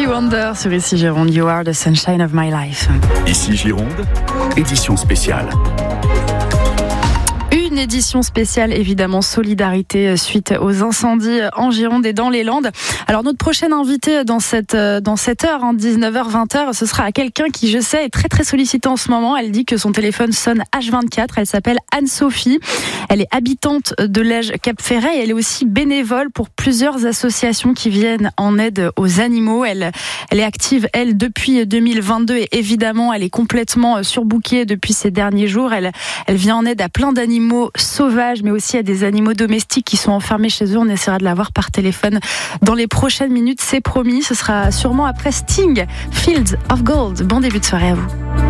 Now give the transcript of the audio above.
Stevie Wonder sur Ici Gironde, You Are the Sunshine of My Life. Ici Gironde, édition spéciale. Une édition spéciale, évidemment, solidarité suite aux incendies en Gironde et dans les Landes. Alors, notre prochaine invitée dans cette heure, 19h, 20h, ce sera quelqu'un qui, je sais, est très, très sollicité en ce moment. Elle dit que son téléphone sonne H24. Elle s'appelle Anne-Sophie. Elle est habitante de Lège Cap-Ferret et elle est aussi bénévole pour plusieurs associations qui viennent en aide aux animaux. Elle est active, elle, depuis 2022 et évidemment, elle est complètement surbookée depuis ces derniers jours. Elle vient en aide à plein d'animaux sauvages, mais aussi à des animaux domestiques qui sont enfermés chez eux. On essaiera de la voir par téléphone dans les prochaines minutes, c'est promis. Ce sera sûrement après Sting, Fields of Gold. Bon début de soirée à vous.